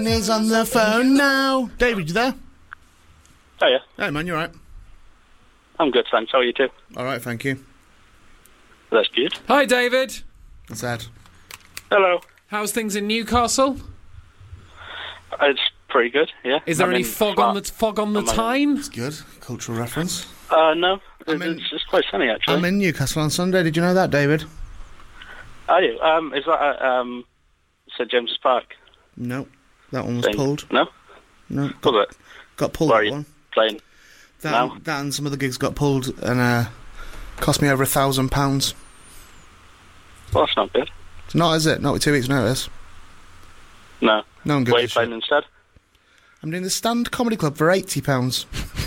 He's on the phone now. David, you there? Oh, yeah. Hey, man, you alright? I'm good, thanks. How are you too? Alright, thank you. That's good. Hi, David. That's Ed. Hello. How's things in Newcastle? It's pretty good, yeah. Is there any fog on the Tyne? It's good. Cultural reference. No. It's quite sunny, actually. I'm in Newcastle on Sunday. Did you know that, David? Are you? Is that at St James's Park? No. That one was pulled. No? No. Was it? Got pulled, Where that are you one. playing? That and some of the gigs got pulled and cost me over £1,000. Well, that's not good. It's not, is it? Not with 2 weeks' notice. No. No one gives Where are a you playing shit. instead? I'm doing the Stand Comedy Club for £80.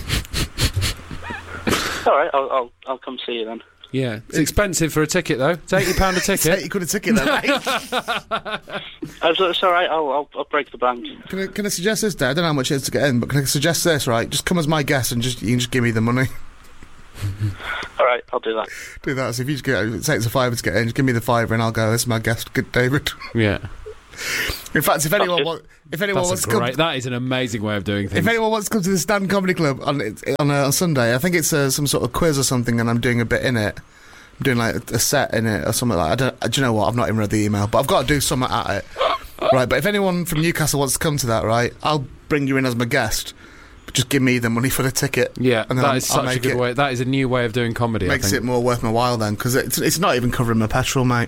All right, I'll come see you then. Yeah. It's expensive for a ticket, though. It's £80 a ticket. £80 a ticket, then, mate. It's all right, I'll break the bank. Can I suggest this, Dad? I don't know how much it is to get in, but can I suggest this, right? Just come as my guest and you can just give me the money. All right, I'll do that. Do that. So if you just say it's a £5 to get in, just give me the £5 and I'll go. This is my guest, good David. Yeah. In fact, if anyone wants to come, that is an amazing way of doing things. if anyone wants to come to the Stand Comedy Club on Sunday, I think it's some sort of quiz or something, and I'm doing a bit in it. I'm doing like a set in it or something like that. Do you know what? I've not even read the email, but I've got to do something at it. Right, but if anyone from Newcastle wants to come to that, right, I'll bring you in as my guest. But just give me the money for the ticket. Yeah, and then that is such a good way. That is a new way of doing comedy. Makes it more worth my while then, because it's not even covering my petrol, mate.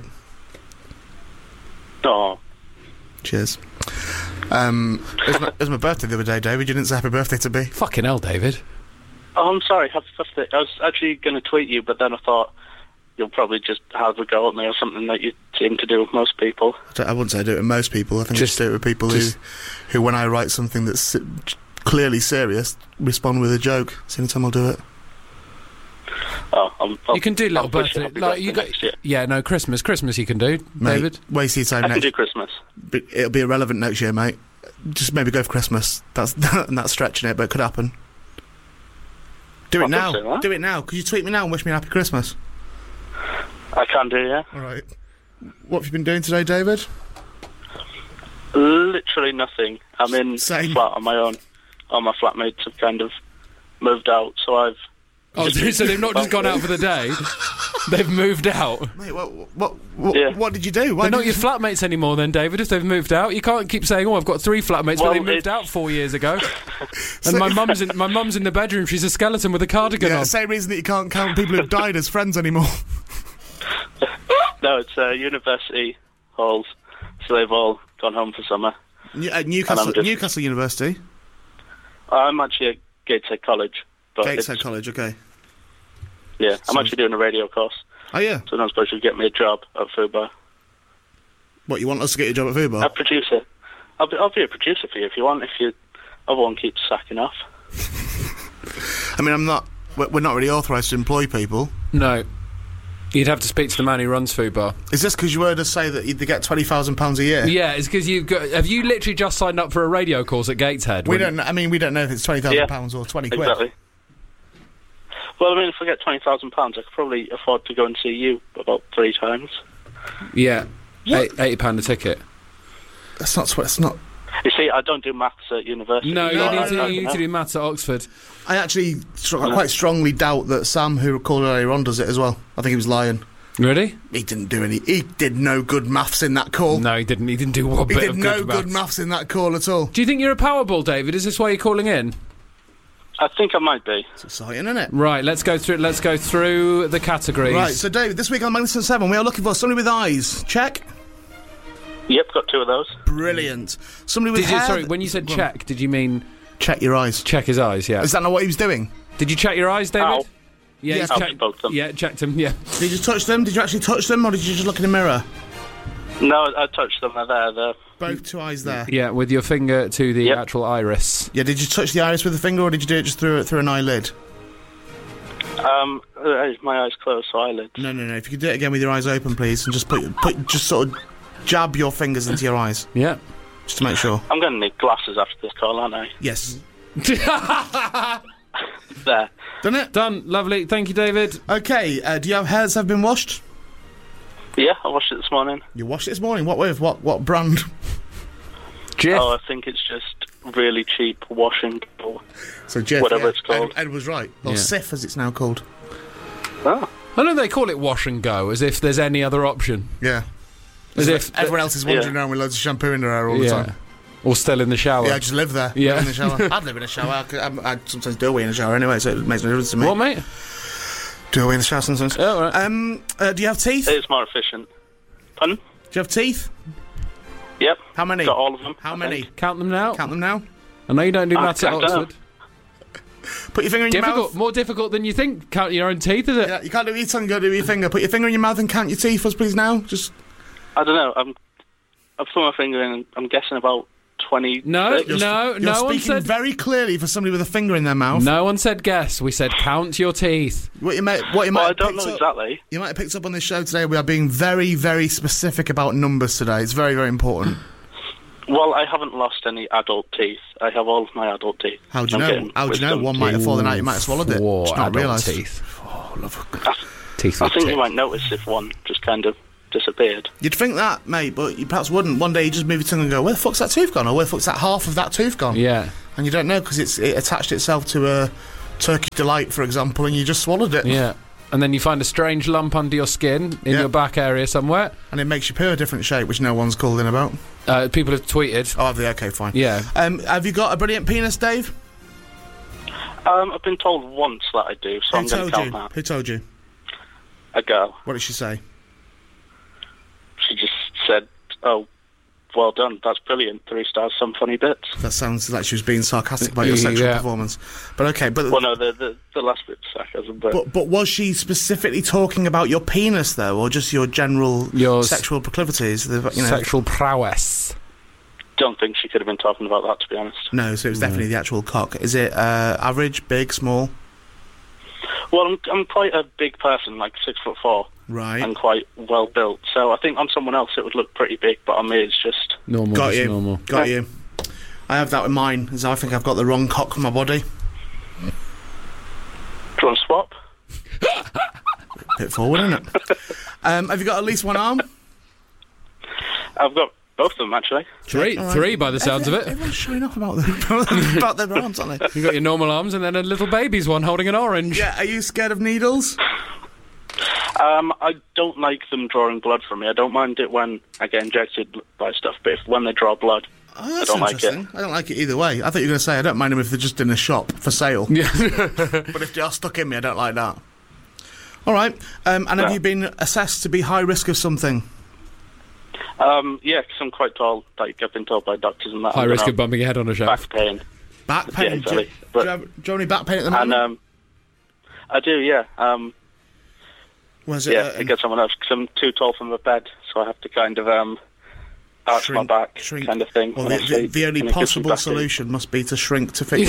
Oh. Cheers. It was my birthday the other day, David. You didn't say happy birthday to me. Fucking hell, David. Oh, I'm sorry. Happy birthday. I was actually going to tweet you, but then I thought you'll probably just have a go at me or something that you seem to do with most people. I wouldn't say I do it with most people. I think I just do it with people who, when I write something that's clearly serious, respond with a joke. It's the only time I'll do it. Oh, you can do little birthday. Like you got, yeah, no, Christmas you can do, mate, David. Waste your time. I can do Christmas. But it'll be irrelevant next year, mate. Just maybe go for Christmas. That's stretching it, but it could happen. Do it now. Do it now. Could you tweet me now and wish me a happy Christmas? I can do, yeah. All right. What have you been doing today, David? Literally nothing. I'm in flat on my own. All my flatmates have kind of moved out, so I've... Oh, so they've not just gone out for the day? They've moved out? Mate, what did you do? They're not your flatmates anymore then, David, if they've moved out. You can't keep saying, I've got 3 flatmates, but they moved out 4 years ago. And my mum's in the bedroom, she's a skeleton with a cardigan on. The same reason that you can't count people who've died as friends anymore. No, it's university halls, so they've all gone home for summer. Newcastle University? I'm actually at Gateshead College. Gateshead College, okay. Yeah, I'm actually doing a radio course. Oh, yeah? So I'm supposed to get me a job at Food Bar. What, you want us to get you a job at Food Bar? A producer. I'll be a producer for you if you want, if your other one keeps sacking off. I mean, we're not really authorised to employ people. No. You'd have to speak to the man who runs Food Bar. Is this because you heard us say that they get £20,000 a year? Yeah, it's because have you literally just signed up for a radio course at Gateshead? We don't know if it's £20,000 or 20 quid. Exactly. Well, I mean, if I get £20,000, I could probably afford to go and see you about 3 times. Yeah, £80 a ticket. That's not. You see, I don't do maths at university. No, you need to do maths at Oxford. I actually quite strongly doubt that Sam, who recorded earlier on, does it as well. I think he was lying. Really? He did no good maths in that call. No, he didn't. He didn't do one bit of good maths. He did no good maths in that call at all. Do you think you're a Powerball, David? Is this why you're calling in? I think I might be. It's exciting, isn't it? Right, let's go through the categories. Right, so David, this week on Magnificent 7, we are looking for somebody with eyes. Check. Yep, got 2 of those. Brilliant. Somebody with hair... Sorry, when you said check, did you mean... Check your eyes. Check his eyes, yeah. Is that not what he was doing? Did you check your eyes, David? Ow. Yeah, both them. Yeah, checked them, yeah. Did you touch them? Did you actually touch them, or did you just look in the mirror? No, I touched them. They're there. Both 2 eyes there? Yeah, with your finger to the actual iris. Yeah, did you touch the iris with the finger, or did you do it just through an eyelid? My eyes closed, so eyelids. No. If you could do it again with your eyes open, please, and just just sort of jab your fingers into your eyes. Yeah. Just to make sure. I'm going to need glasses after this call, aren't I? Yes. There. Done it? Done. Lovely. Thank you, David. Okay, do you have hairs that have been washed? Yeah, I washed it this morning. You washed it this morning? What with? What brand? Jif. Oh, I think it's just really cheap wash and go. So Jif, whatever it's called. Ed was right. Or Yeah. Sif, as it's now called. Oh. I know they call it wash and go, as if there's any other option. Yeah. As if everyone else is wandering around with loads of shampoo in their hair all the time. Or still in the shower. Yeah, I just live there. Yeah. Live in the shower. I'd live in a shower. I sometimes do a wee in the shower anyway, so it makes no difference to me. What, mate? Do a wee in the shower sometimes. Oh, right. Do you have teeth? It's more efficient. Pardon? Do you have teeth? Yep. How many? Got all of them. How I many? think. Count them now. Count them now. I know you don't do maths at I don't know. Oxford. Put your finger in your Difficult. mouth. More difficult than you think. Count your own teeth, is it? Yeah, you can't do it with your tongue, you got to do it with your finger. Put your finger in your mouth and count your teeth for us, please, now. Just... I don't know. I've put my finger in and I'm guessing about 20. No, You're no one speaking said... very clearly for somebody with a finger in their mouth. No one said guess. We said count your teeth. What you might Well, I have don't picked know up, exactly. You might have picked up on this show today. We are being very, very specific about numbers today. It's very, very important. Well, I haven't lost any adult teeth. I have all of my adult teeth. How do you I'm know? getting How do you know? wisdom One might have fallen out. You might have swallowed it. Four Just not adult realised. teeth. Teeth I with think you tips. might notice if one just kind of disappeared. You'd think that, mate, but you perhaps wouldn't. One day you just move your tongue and go, where the fuck's that tooth gone? Or where the fuck's that half of that tooth gone? Yeah. And you don't know because it attached itself to a Turkish Delight, for example, and you just swallowed it. Yeah. And then you find a strange lump under your skin in Yeah. your back area somewhere. And it makes you poo a different shape, which no one's called in about. People have tweeted. Oh, have they? Okay, fine. Yeah. Have you got a brilliant penis, Dave? I've been told once that I do, so I'm going to count that. Who told you? A girl. What did she say? She just said, "Oh, well done. That's brilliant. 3 stars. Some funny bits." That sounds like she was being sarcastic about your sexual Yeah. performance. But okay, but Well, no, the last bit's sarcasm, but but was she specifically talking about your penis though, or just your general sexual proclivities? Sexual prowess. don't think she could have been talking about that, to be honest. No, so it was definitely the actual cock. Is it average, big, small? Well, I'm quite a big person, like 6'4", Right. and quite well built. So I think on someone else it would look pretty big, but on me it's just Normal. Got just you. normal. Got you. I have that with mine, as I think I've got the wrong cock for my body. Do you want to swap? Bit forward, isn't it? Have you got at least one arm? I've got both of them, actually. Three. All right. Three by the sounds of it. Everyone's showing off about about their arms, aren't they? You've got your normal arms and then a little baby's one holding an orange. Yeah, are you scared of needles? I don't like them drawing blood from me. I don't mind it when I get injected by stuff, but when they draw blood, Oh, that's I don't like interesting. it. I don't like it either way. I thought you were going to say I don't mind them if they're just in a shop for sale. Yeah. But if they are stuck in me, I don't like that. All right. And have you been assessed to be high risk of something? Yeah, because I'm quite tall. Like I've been told by doctors and that. High I'm risk gonna of bumping your head on a have shelf. back pain. Back pain? Yeah, exactly. Do But- you have any back pain at the moment? And I do, yeah. Was it? Yeah, to get someone else because I'm too tall from the bed, so I have to kind of arch my back, kind of thing. Well, when I the sleep, only and it gives me possible back pain. solution must be to shrink to fit your.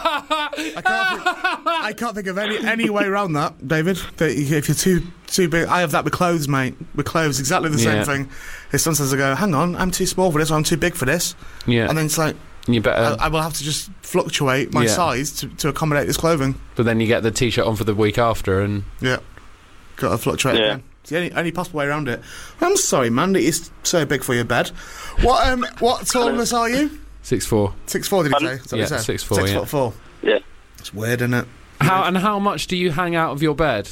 I can't think of any way around that, David. That if you're too big, I have that with clothes, mate. With clothes, exactly the Yeah. same thing. Is sometimes I go, hang on, I'm too small for this, or I'm too big for this, Yeah. and then it's like You better. I will have to just fluctuate my Yeah. size to accommodate this clothing. But then you get the t-shirt on for the week after, and Yeah, got to fluctuate Yeah. again. It's the only possible way around it. I'm sorry, man, that it's so big for your bed. What tallness are you? 6'4". 6'4", did you say? Pardon? Is that what Yeah, you said? 6'4", 6'4". Yeah. It's weird, isn't it? How much do you hang out of your bed?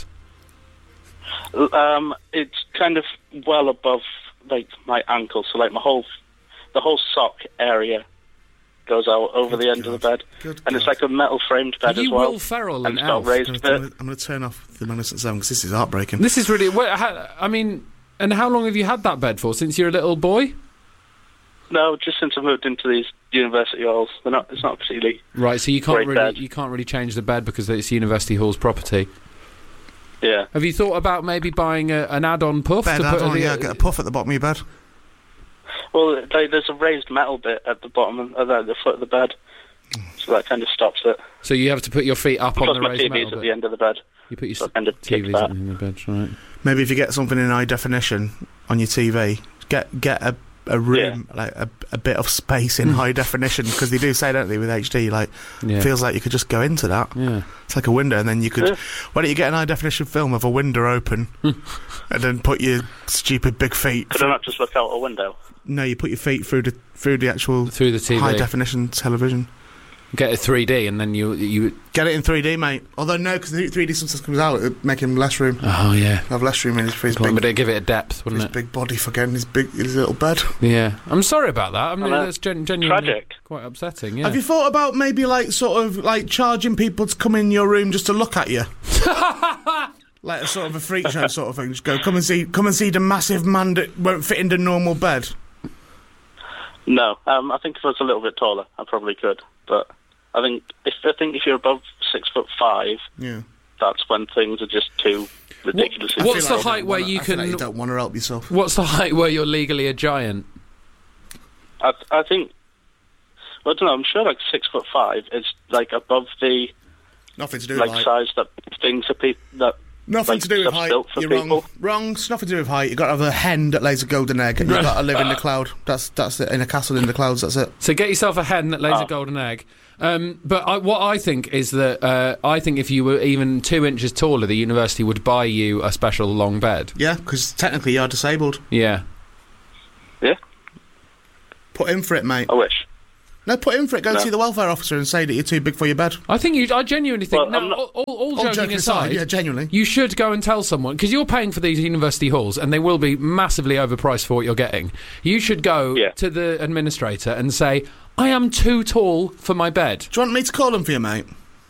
It's kind of well above like my ankle, so like the whole sock area goes out over the end of the bed, Good and it's God. like a metal framed bed Are as you well. Will Ferrell and and it's got Elf? raised I'm bit. going to turn off the Magnificent Seven because this is heartbreaking. This is really. I mean, and how long have you had that bed for? Since you're a little boy? No, just since I moved into these university halls, it's not particularly. Right. So you can't Great bed. you can't really change the bed because it's University Hall's property. Yeah. Have you thought about maybe buying an add-on puff Bed to put add-on, the, yeah, get a puff at the bottom of your bed. Well, there's a raised metal bit at the bottom of the foot of the bed, so that kind of stops it. So you have to put your feet up Plus on the my raised TV's metal at bit. the end of the bed. You put your So kind of kick TVs that. in the bed, right? Maybe if you get something in high definition on your TV, get a a room, like a bit of space in high definition, because they do say, don't they, with HD, like, feels like you could just go into that. Yeah. It's like a window, and then you could... Why don't you get an high definition film of a window open, and then put your stupid big feet... Could I not just look out a window? No, you put your feet through the actual... Through the TV. High definition television. Get it 3D, and then you get it in 3D, mate. Although no, because the 3D sometimes comes out, it make him less room. Oh yeah, have less room in his big. But it'd give it a depth, wouldn't his it? Big body for getting his little bed. Yeah, I'm sorry about that. I mean, that's genuinely tragic. Quite upsetting. Yeah. Have you thought about maybe like sort of like charging people to come in your room just to look at you? Like a sort of a freak show sort of thing. Just go, come and see the massive man that won't fit in the normal bed. No, I think if I was a little bit taller, I probably could, but. I think if you're above 6'5", that's when things are just too ridiculous. What's the height where you can? Like you don't want to help yourself. What's the height where you're legally a giant? I think. Well, I don't know. I'm sure like 6'5" is like above the. Nothing to do with height. Size that things are people that. Nothing to do with height. You're wrong. Wrong. It's nothing to do with height. You've got to have a hen that lays a golden egg, and you've got to live in the cloud. That's it. In a castle in the clouds. That's it. So get yourself a hen that lays a golden egg. But what I think is that I think if you were even 2 inches taller, the university would buy you a special long bed. Yeah, because technically you're disabled. Yeah. Yeah. Put in for it, mate. I wish. No, put in for it. Go and see the welfare officer and say that you're too big for your bed. I genuinely think. Well, all joking aside, yeah, genuinely, you should go and tell someone, because you're paying for these university halls, and they will be massively overpriced for what you're getting. You should go to the administrator and say, "I am too tall for my bed." Do you want me to call them for you, mate?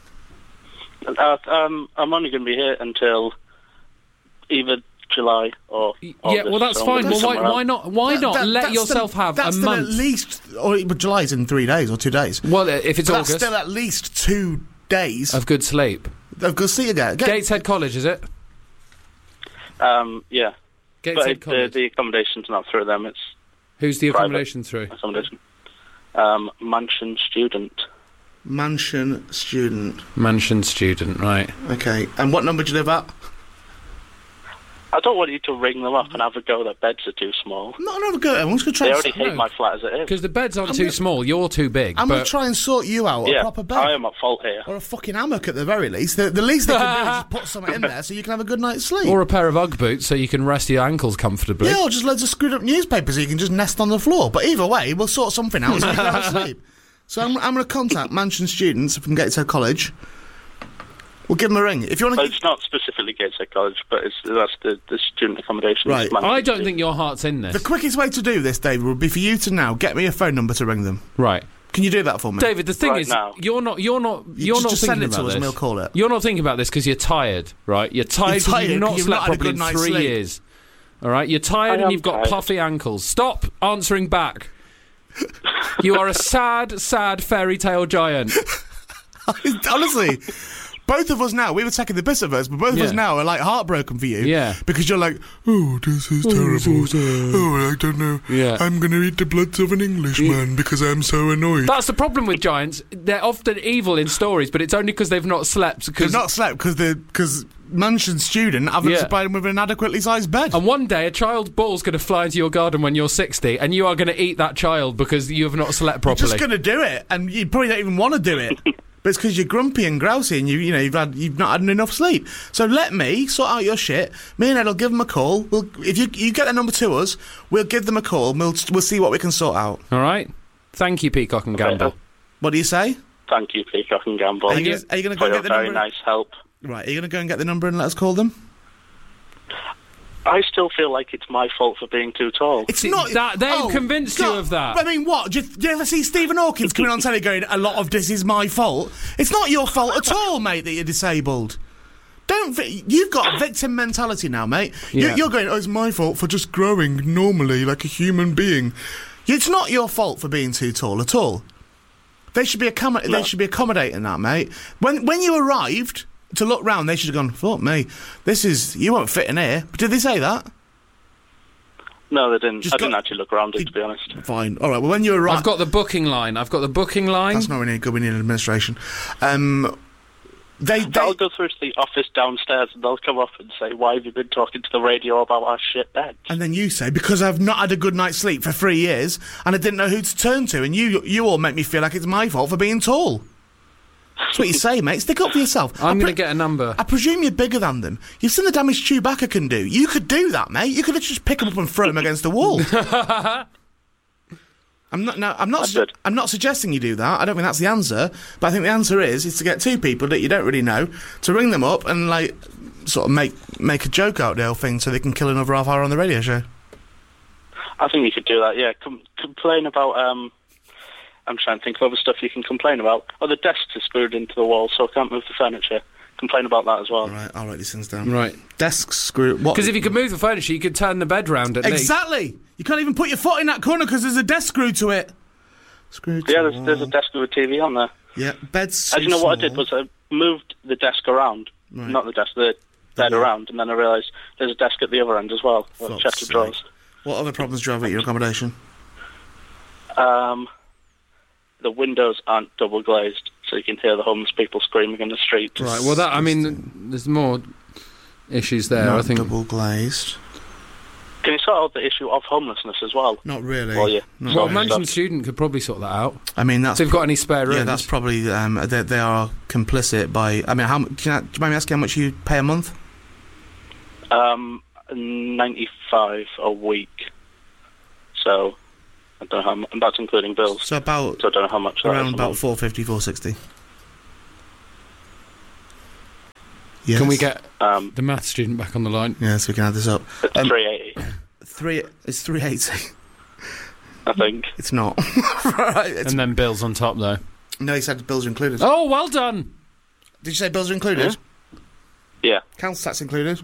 I'm only going to be here until either July or August, well, that's fine. Well, why not? Why not let yourself have a month? At least, but July's in 3 days or 2 days. Well, if it's August, that's still at least 2 days of good sleep. Of good sleep again. Gateshead College, is it? Yeah. Gateshead College. The accommodation's not through them. It's who's the accommodation through? Accommodation. Mansion student. Mansion student. Mansion student, right? Okay. And what number do you live at? I don't want you to ring them up and have a go that beds are too small. No, I'm go. I'm just going to try. They already hate my flat as it is. Because the beds aren't too small. You're too big. I'm going to try and sort you out a proper bed. I am at fault here. Or a fucking hammock at the very least. The least they can do is just put something in there so you can have a good night's sleep. Or a pair of Ugg boots so you can rest your ankles comfortably. Yeah, or just loads of screwed up newspapers so you can just nest on the floor. But either way, we'll sort something out so you can have a sleep. So I'm going to contact Mansion students from Gateshead College. We'll give them a ring. If you want to. It's not specifically Gateshead College, but that's the student accommodation. Right. I don't think your heart's in this. The quickest way to do this, David, would be for you to now get me a phone number to ring them. Right. Can you do that for me, David? The thing right is, now. you're not just send it to us and we'll call it. You're not thinking about this because you're tired, right? You're tired because you've not slept properly in 3 years. All right. You're tired and you've got puffy ankles. Stop answering back. You are a sad, sad fairy tale giant. Honestly. Both of us now, we were taking the piss of us, but both of us now are like heartbroken for you. Yeah. Because you're like, oh, this is terrible. Oh, I don't know. Yeah. I'm going to eat the bloods of an Englishman because I'm so annoyed. That's the problem with giants. They're often evil in stories, but it's only because they've not slept. They've not slept because Mansion student haven't supplied them with an adequately sized bed. And one day a child ball's going to fly into your garden when you're 60 and you are going to eat that child because you have not slept properly. You're just going to do it, and you probably don't even want to do it. But it's because you're grumpy and grousy and you've not had enough sleep. So let me sort out your shit. Me and Ed will give them a call. If you get their number to us, we'll give them a call and we'll see what we can sort out. All right. Thank you, Peacock and Gamble. What do you say? Thank you, Peacock and Gamble. Are you going to go and get the number? Very nice help. Right. Are you going to go and get the number and let us call them? I still feel like it's my fault for being too tall. It's not that they've convinced you of that. I mean, what? Do you ever see Stephen Hawkins coming on telly going, "A lot of this is my fault"? It's not your fault at all, mate, that you're disabled. You've got victim mentality now, mate. Yeah. You're going, "Oh, it's my fault for just growing normally like a human being." It's not your fault for being too tall at all. They should be accommodating that, mate. When you arrived to look round, they should have gone, "Fuck me, you won't fit in here." But did they say that? No, they didn't. I didn't actually look around, to be honest. Fine. All right, well, when you arrived... I've got the booking line. That's not really good. We need an administration. They'll go through to the office downstairs and they'll come up and say, why have you been talking to the radio about our shit beds? And then you say, because I've not had a good night's sleep for 3 years and I didn't know who to turn to, and you all make me feel like it's my fault for being tall. That's what you say, mate. Stick up for yourself. I'm going to get a number. I presume you're bigger than them. You've seen the damage Chewbacca can do. You could do that, mate. You could just pick him up and throw him against the wall. I'm not suggesting you do that. I don't think that's the answer. But I think the answer is to get two people that you don't really know to ring them up and sort of make a joke out of the whole thing so they can kill another half hour on the radio show. I think you could do that. Yeah, complain about. I'm trying to think of other stuff you can complain about. Oh, the desks are screwed into the wall, so I can't move the furniture. Complain about that as well. Right, I'll write these things down. Right. Desks screwed... Because if you could move the furniture, you could turn the bed round at least. Exactly! You can't even put your foot in that corner because there's a desk screwed to it. There's a desk with a TV on there. Yeah, bed's As you know, what I did was I moved the desk around. Right. Not the desk, the bed around, and then I realised there's a desk at the other end as well. A chest of drawers. What other problems do you have at your accommodation? The windows aren't double glazed, so you can hear the homeless people screaming in the street. Right. Well, there's more issues there. Not I think double glazed. Can you sort out the issue of homelessness as well? Not really. Well, Mansion Student could probably sort that out. I mean, that's... So if you've got any spare rooms... Yeah, that's probably... they are complicit by... I mean, do you mind me asking how much you pay a month? 95 a week. So... I don't know how much, and that's including bills. So I don't know how much. Around about 450, 460. Yes. Can we get the maths student back on the line? Yeah, so we can add this up. It's 380. It's 380. I think. It's not. Right. And then bills on top, though. No, he said bills are included. Oh, well done. Did you say bills are included? Yeah. Council tax included?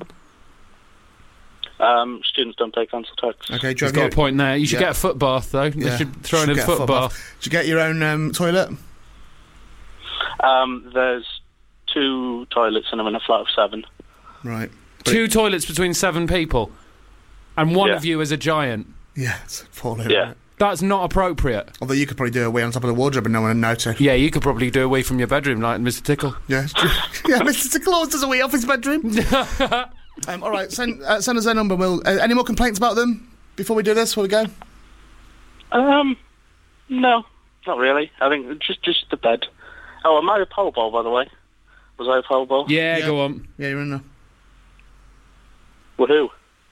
Students don't pay council tax. Okay, He's got a point there. You should get a foot bath, though. They should throw in a foot bath. Did you get your own toilet? There's 2 toilets and I'm in a flat of 7. Right. 2 toilets between 7 people? And one of you is a giant? Yeah, it's falling. Yeah. That's not appropriate. Although you could probably do a wee on top of the wardrobe and no one would notice. Yeah, you could probably do a wee from your bedroom like Mr. Tickle. Yeah, it's true. Yeah, Mr. Tickle always does a wee off his bedroom. All right, send us their number. Will any more complaints about them before we do this? Before we go? No, not really. I think just the bed. Oh, am I a Powerball, by the way? Was I a Powerball? Yeah, go on. Yeah, you're in there. Woohoo!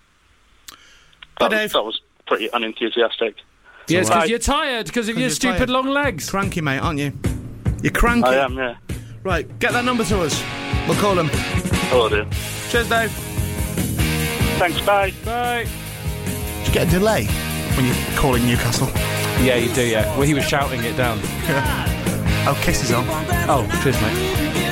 Dave. That was pretty unenthusiastic. Yes, because you're tired because of your stupid long legs. Cranky, mate, aren't you? You're cranky. I am, yeah. Right, get that number to us. We'll call him. Will do. Cheers, Dave. Thanks, bye. Bye. Did you get a delay when you're calling Newcastle? Yeah, you do, yeah. Well, he was shouting it down. Oh, Kiss is on. Oh, cheers, mate.